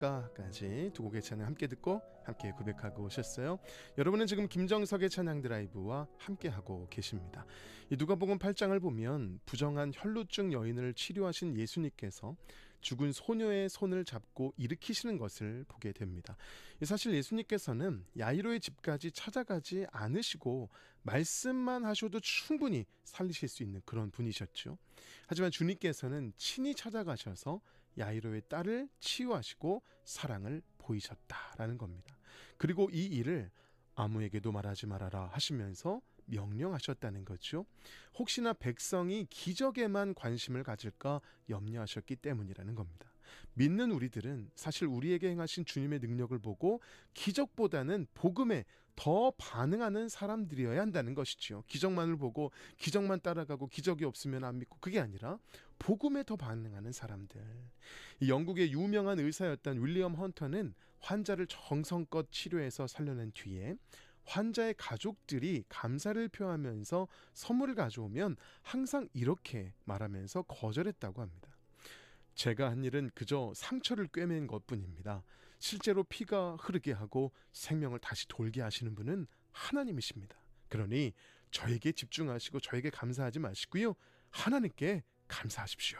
말까까지 두 곡의 찬양 함께 듣고 함께 고백하고 오셨어요. 여러분은 지금 김정석의 찬양 드라이브와 함께하고 계십니다. 이 누가복음 8장을 보면 부정한 혈루증 여인을 치료하신 예수님께서 죽은 소녀의 손을 잡고 일으키시는 것을 보게 됩니다. 사실 예수님께서는 야이로의 집까지 찾아가지 않으시고 말씀만 하셔도 충분히 살리실 수 있는 그런 분이셨죠. 하지만 주님께서는 친히 찾아가셔서 야이로의 딸을 치유하시고 사랑을 보이셨다라는 겁니다. 그리고 이 일을 아무에게도 말하지 말아라 하시면서 명령하셨다는 거죠. 혹시나 백성이 기적에만 관심을 가질까 염려하셨기 때문이라는 겁니다. 믿는 우리들은 사실 우리에게 행하신 주님의 능력을 보고 기적보다는 복음에 더 반응하는 사람들이어야 한다는 것이지요. 기적만을 보고 기적만 따라가고 기적이 없으면 안 믿고, 그게 아니라 복음에 더 반응하는 사람들. 이 영국의 유명한 의사였던 윌리엄 헌터는 환자를 정성껏 치료해서 살려낸 뒤에 환자의 가족들이 감사를 표하면서 선물을 가져오면 항상 이렇게 말하면서 거절했다고 합니다. 제가 한 일은 그저 상처를 꿰맨 것뿐입니다. 실제로 피가 흐르게 하고 생명을 다시 돌게 하시는 분은 하나님이십니다. 그러니 저에게 집중하시고 저에게 감사하지 마시고요, 하나님께 감사하십시오.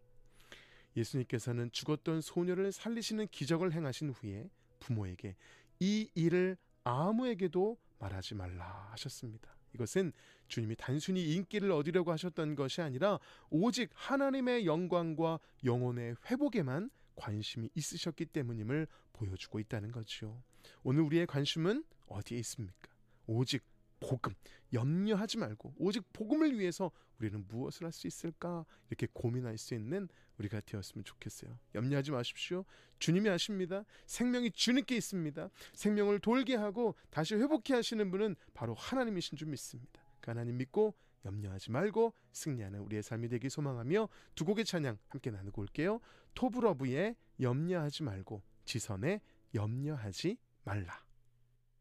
예수님께서는 죽었던 소녀를 살리시는 기적을 행하신 후에 부모에게 이 일을 아무에게도 말하지 말라 하셨습니다. 이것은 주님이 단순히 인기를 얻으려고 하셨던 것이 아니라 오직 하나님의 영광과 영혼의 회복에만 관심이 있으셨기 때문임을 보여주고 있다는 거죠. 오늘 우리의 관심은 어디에 있습니까? 오직 복음, 염려하지 말고 오직 복음을 위해서 우리는 무엇을 할 수 있을까, 이렇게 고민할 수 있는 우리가 되었으면 좋겠어요. 염려하지 마십시오. 주님이 아십니다. 생명이 주님께 있습니다. 생명을 돌게 하고 다시 회복케 하시는 분은 바로 하나님이신 줄 믿습니다. 그 하나님 믿고 염려하지 말고 승리하는 우리의 삶이 되길 소망하며 두 곡의 찬양 함께 나누고 올게요. 토브러브의 염려하지 말고, 지선의 염려하지 말라.